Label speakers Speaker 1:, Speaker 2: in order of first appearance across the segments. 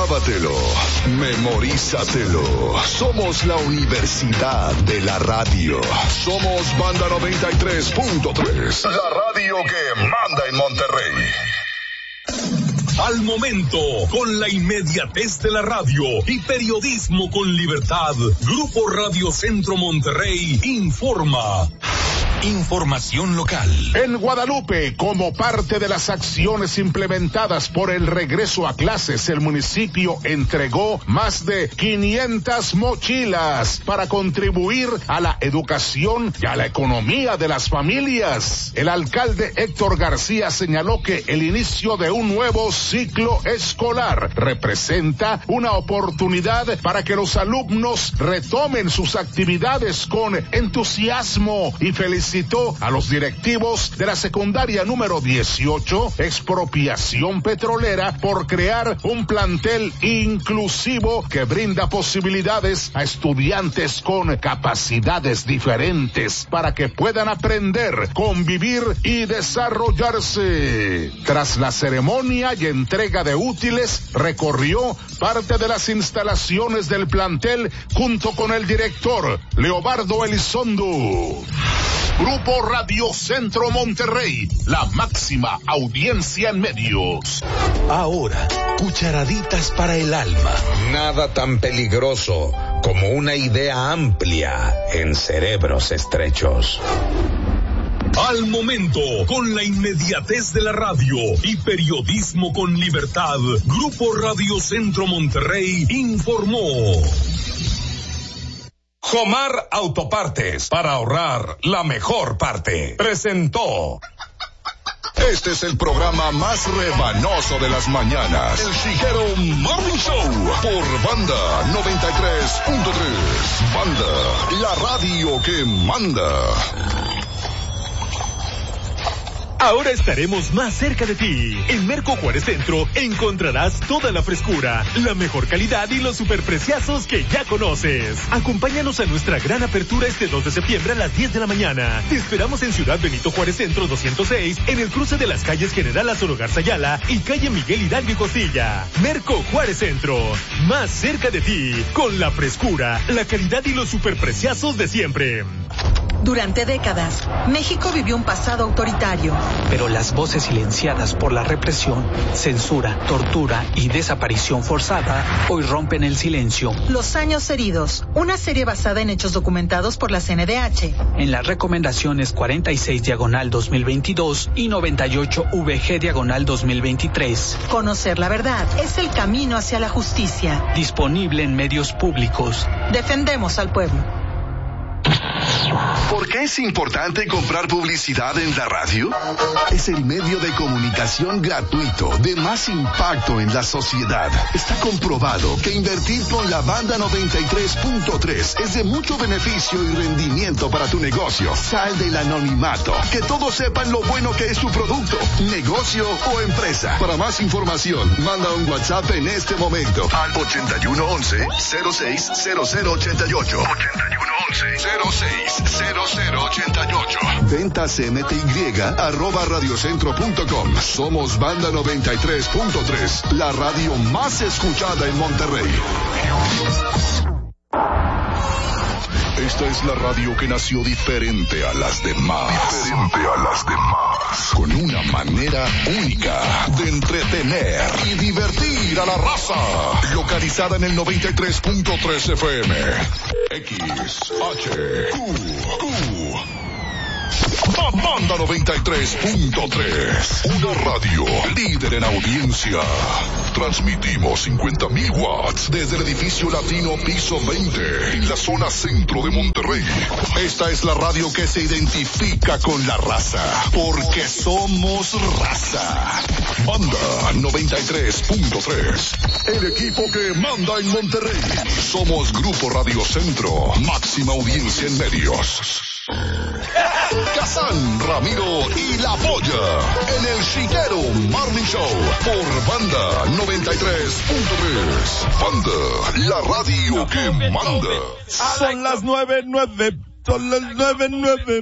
Speaker 1: Grábatelo, memorízatelo. Somos la Universidad de la Radio. Somos Banda 93.3. La radio que manda en Monterrey.
Speaker 2: Al momento, con la inmediatez de la radio y periodismo con libertad, Grupo Radio Centro Monterrey informa. Información local.
Speaker 3: En Guadalupe, como parte de las acciones implementadas por el regreso a clases, el municipio entregó más de 500 mochilas para contribuir a la educación y a la economía de las familias. El alcalde Héctor García señaló que el inicio de un nuevo ciclo escolar representa una oportunidad para que los alumnos retomen sus actividades con entusiasmo y felicitó a los directivos de la secundaria número 18, Expropiación Petrolera, por crear un plantel inclusivo que brinda posibilidades a estudiantes con capacidades diferentes para que puedan aprender, convivir y desarrollarse. Tras la ceremonia y entrega de útiles, recorrió parte de las instalaciones del plantel junto con el director Leobardo Elizondo. Grupo Radio Centro Monterrey, la máxima audiencia en medios.
Speaker 4: Ahora, cucharaditas para el alma.
Speaker 5: Nada tan peligroso como una idea amplia en cerebros estrechos.
Speaker 2: Al momento, con la inmediatez de la radio y periodismo con libertad, Grupo Radio Centro Monterrey informó.
Speaker 6: Jomar Autopartes, para ahorrar la mejor parte, presentó.
Speaker 1: Este es el programa más rebanoso de las mañanas. El Chiguero Morning Show por Banda 93.3. Banda, la radio que manda.
Speaker 7: Ahora estaremos más cerca de ti. En Merco Juárez Centro encontrarás toda la frescura, la mejor calidad y los superpreciazos que ya conoces. Acompáñanos a nuestra gran apertura este 2 de septiembre a las 10 de la mañana. Te esperamos en Ciudad Benito Juárez Centro 206, en el cruce de las calles General Lázaro Garza Ayala y calle Miguel Hidalgo y Costilla. Merco Juárez Centro, más cerca de ti, con la frescura, la calidad y los superpreciazos de siempre.
Speaker 8: Durante décadas, México vivió un pasado autoritario.
Speaker 9: Pero las voces silenciadas por la represión, censura, tortura y desaparición forzada hoy rompen el silencio.
Speaker 8: Los años heridos, una serie basada en hechos documentados por la CNDH.
Speaker 9: En las recomendaciones 46/2022 y 98/VG/2023.
Speaker 8: Conocer la verdad es el camino hacia la justicia.
Speaker 9: Disponible en medios públicos.
Speaker 8: Defendemos al pueblo.
Speaker 1: ¿Por qué es importante comprar publicidad en la radio? Es el medio de comunicación gratuito de más impacto en la sociedad. Está comprobado que invertir con la Banda 93.3 es de mucho beneficio y rendimiento para tu negocio. Sal del anonimato. Que todos sepan lo bueno que es tu producto, negocio o empresa. Para más información, manda un WhatsApp en este momento al 8111-060088. 8111-060088. Ventas MTY@radiocentro.com. Somos Banda 93.3, la radio más escuchada en Monterrey. Esta es la radio que nació diferente a las demás. Con una manera única de entretener y divertir a la raza. Localizada en el 93.3 FM. XHQQ. Banda 93.3. Una radio líder en audiencia. Transmitimos 50,000 watts desde el edificio Latino piso 20 en la zona centro de Monterrey. Esta es la radio que se identifica con la raza, porque somos raza. Banda 93.3. El equipo que manda en Monterrey. Somos Grupo Radio Centro, máxima audiencia en medios. Kazán, Ramiro y La Polla en el Chiguero Morning Show por Banda 93.3. Banda, la radio que manda.
Speaker 10: Son las 9:09. Son las 9:09.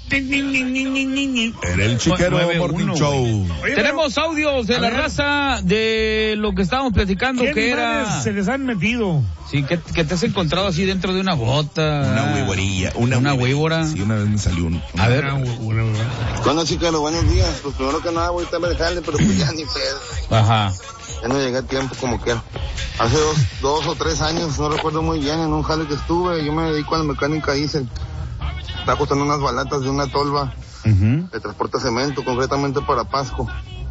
Speaker 10: En el Chiquero Morning Show.
Speaker 11: Oye, tenemos audios de la raza de lo que estábamos platicando, que era...
Speaker 12: se les han metido.
Speaker 11: Sí, que te has encontrado así dentro de una bota.
Speaker 10: Una huevorilla.
Speaker 11: Una huevora.
Speaker 10: Sí, una vez me salió uno.
Speaker 11: A ver.
Speaker 13: Bueno, Chiquero, buenos días. Pues primero que nada voy a estar jale, pero pues ya ni pedo.
Speaker 11: Ajá.
Speaker 13: Ya no llegué a tiempo como quiera. Hace dos o 3 años, no recuerdo muy bien, en un jale que estuve, yo me dedico a la mecánica diesel. Estaba costando unas balatas de una tolva de transporte cemento, concretamente para Pasco.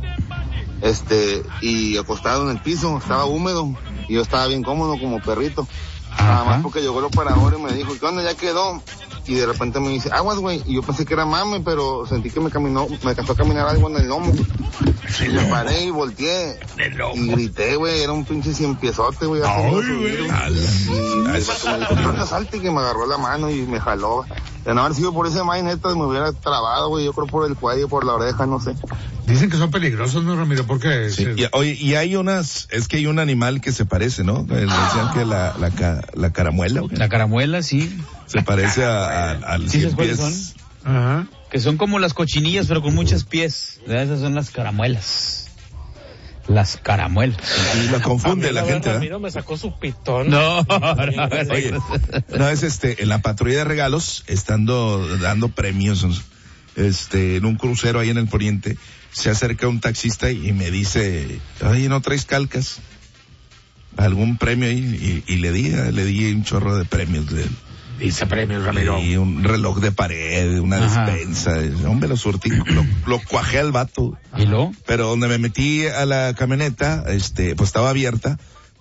Speaker 13: Y acostado en el piso, estaba húmedo, y yo estaba bien cómodo como perrito. Nada más porque llegó el operador y me dijo, ¿qué onda? Ya quedó. Y de repente me dice, aguas, güey. Y yo pensé que era mame, pero sentí que me alcanzó a caminar algo en el lomo. Y me paré y volteé. Y grité, güey. Era un pinche ciempiezote, güey. Y el vato me dijo, no salte, que me agarró la mano y me jaló. De no haber sido por ese maíz, neta, me hubiera trabado, güey. Yo creo por el cuello, por la oreja, no sé.
Speaker 12: Dicen que son peligrosos, ¿no, Ramiro? Porque
Speaker 10: sí, y hay es que hay un animal que se parece, ¿no? Le decían que la caramuela. ¿O qué?
Speaker 11: La caramuela, sí.
Speaker 10: Se parece al
Speaker 11: ¿Sí sabes cuáles son?
Speaker 12: Ajá.
Speaker 11: Que son como las cochinillas, pero con muchos pies. Esas son las caramuelas. Las caramuelas.
Speaker 10: Y lo confunde la gente, ¿verdad?
Speaker 14: Ramiro me sacó su pitón.
Speaker 11: No.
Speaker 10: Oye, no, es en la patrulla de regalos, dando premios, en un crucero ahí en el poniente, se acerca un taxista y me dice, oye, ¿no traes calcas? ¿Algún premio ahí? Y le di un chorro de premios de él.
Speaker 12: Dice premios, Ramiro.
Speaker 10: Y un reloj de pared, una despensa. Hombre, lo surtí, lo cuajé al vato.
Speaker 11: ¿Y lo?
Speaker 10: Pero donde me metí a la camioneta, pues estaba abierta.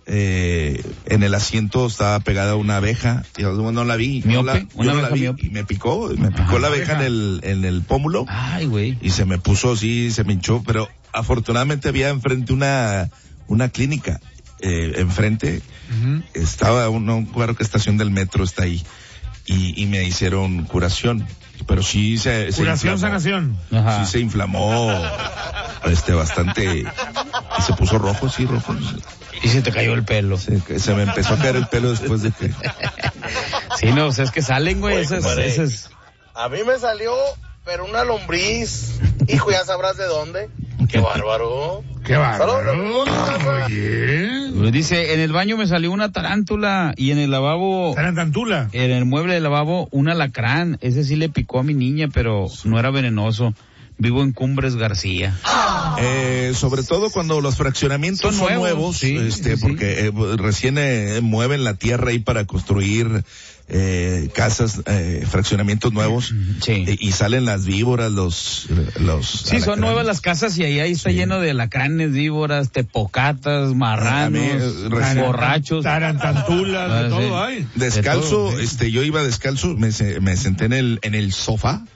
Speaker 10: En el asiento estaba pegada una abeja. Y yo no la vi. Yo no la vi. Y me picó la abeja en el pómulo.
Speaker 11: Ay, güey.
Speaker 10: Y se me puso así, se me hinchó. Pero afortunadamente había enfrente una clínica. Enfrente estaba claro que estación del metro está ahí y me hicieron curación, pero sí se
Speaker 12: curación, sanación.
Speaker 10: Sí se inflamó bastante y se puso rojo.
Speaker 11: Y se te cayó el pelo.
Speaker 10: Se me empezó a caer el pelo después de que
Speaker 11: sí, no, o sea, es que salen, güey, esas.
Speaker 13: A mí me salió, pero una lombriz, hijo, ya sabrás de dónde. ¡Qué bárbaro!
Speaker 12: ¡Qué bárbaro! Oye.
Speaker 11: Dice, en el baño me salió una tarántula y en el lavabo...
Speaker 12: ¿Tarantantula?
Speaker 11: En el mueble del lavabo, un alacrán. Ese sí le picó a mi niña, pero no era venenoso. Vivo en Cumbres García.
Speaker 10: Sobre todo cuando los fraccionamientos son nuevos,
Speaker 11: sí,
Speaker 10: porque recién mueven la tierra ahí para construir casas, fraccionamientos nuevos, y salen las víboras, los
Speaker 11: sí, son nuevas las casas y ahí está lleno de alacranes, víboras, tepocatas, marranos, borrachos,
Speaker 12: tarantantulas, de todo hay.
Speaker 10: Descalzo, de todo, yo iba descalzo, me senté en el sofá,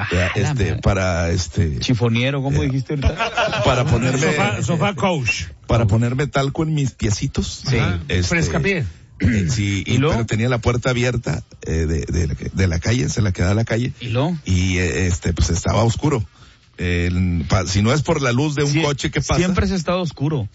Speaker 10: para
Speaker 11: chifoniero, ¿cómo dijiste ahorita?
Speaker 10: Para ponerme
Speaker 12: sofá coach.
Speaker 10: Para ponerme talco en mis piecitos.
Speaker 11: Sí.
Speaker 12: Frescapié.
Speaker 10: Sí, pero tenía la puerta abierta de la calle, se la quedaba a la calle.
Speaker 11: ¿Y lo?
Speaker 10: Y pues estaba oscuro. Si no es por la luz de un coche que pasa.
Speaker 11: Siempre se estado oscuro.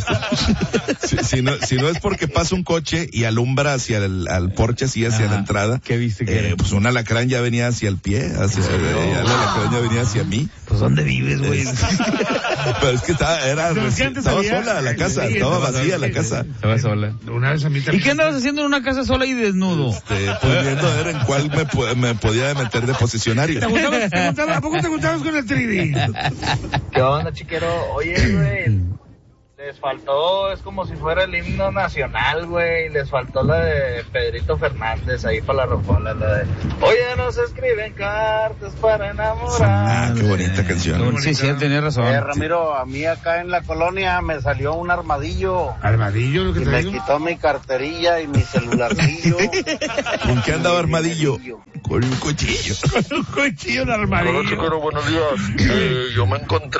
Speaker 10: Si no es porque pasa un coche y alumbra hacia al porche, así hacia la entrada.
Speaker 11: ¿Qué viste que era?
Speaker 10: Pues un alacrán ya venía hacia el pie, el alacrán ya venía hacia mí.
Speaker 11: Pues ¿dónde vives, güey?
Speaker 10: Pero es que estaba sola la casa, estaba vacía la casa.
Speaker 11: Estaba sola.
Speaker 12: Una vez a mí también.
Speaker 11: ¿Y qué andabas haciendo en una casa sola y desnudo?
Speaker 10: Pues viendo a ver en cuál me podía meter de posicionario.
Speaker 12: ¿A poco te gustabas con el 3D?
Speaker 15: ¿Qué onda, Chiquero? Oye, güey, les faltó, es como si fuera el himno nacional, güey, les faltó la de Pedrito Fernández ahí para la rocola, la de oye, nos escriben cartas para enamorar.
Speaker 10: Qué bonita canción.
Speaker 11: Sí, tenés razón.
Speaker 15: Ramiro, a mí acá en la colonia me salió un armadillo.
Speaker 12: ¿Armadillo lo que
Speaker 15: te digo? Me quitó mi carterilla y mi celularcillo.
Speaker 10: ¿Con qué andaba armadillo? Con un cuchillo.
Speaker 12: Con un cuchillo de armadillo.
Speaker 16: Hola, Chiquero, buenos días. Yo me encontré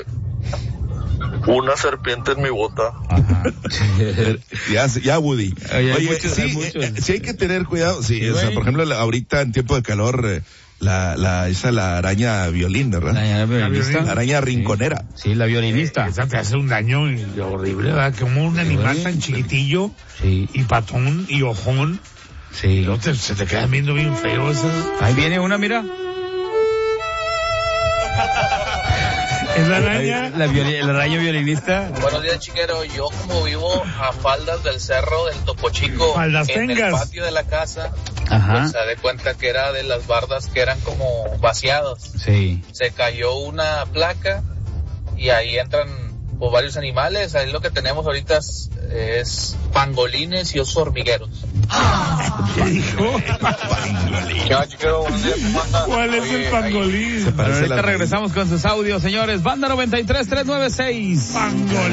Speaker 16: una serpiente en mi bota.
Speaker 10: Ya, Woody. Oye, sí hay que tener cuidado. Sí, o sea, por ejemplo, ahorita en tiempo de calor, la araña violín, ¿verdad? La araña rinconera.
Speaker 11: Sí, la violinista.
Speaker 12: Esa te hace un daño horrible, ¿verdad? Como un animal tan chiquitillo y patón y ojón.
Speaker 11: Sí.
Speaker 12: Se te quedan viendo bien feo esas.
Speaker 11: Ahí viene una, mira.
Speaker 12: Es la araña.
Speaker 11: El araña violinista.
Speaker 15: Buenos días, chiquero. Yo como vivo a faldas del cerro del Topo Chico,
Speaker 12: Faldas
Speaker 15: en
Speaker 12: tengas.
Speaker 15: el patio de la casa,
Speaker 11: Ajá.
Speaker 15: pues se da cuenta que era de las bardas que eran como vaciadas.
Speaker 11: Sí.
Speaker 15: Se cayó una placa y ahí entran pues, varios animales. Ahí lo que tenemos ahorita es pangolines y osos hormigueros.
Speaker 12: ¿Qué dijo? ¿Cuál es el pangolín?
Speaker 11: Ahorita regresamos con sus audios, señores. Banda 93-396.
Speaker 12: Pangolín.